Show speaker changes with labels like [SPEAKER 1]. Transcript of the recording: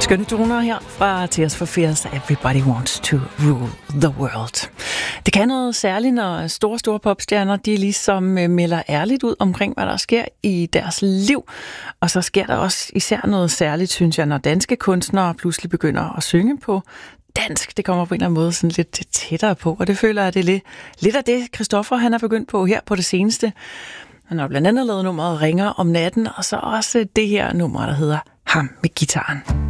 [SPEAKER 1] Skønne toner her fra Tears for Fears, Everybody Wants to Rule the World. Det kan noget særligt, når store popstjerner, de ligesom melder ærligt ud omkring, hvad der sker i deres liv. Og så sker der også især noget særligt, synes jeg, når danske kunstnere pludselig begynder at synge på dansk. Det kommer på en eller anden måde sådan lidt tættere på, og det føler jeg, det er lidt af det, Christoffer han er begyndt på her på det seneste. Han har blandt andet lavet nummeret Ringer om natten, og så også det her nummer, der hedder Ham med gitaren.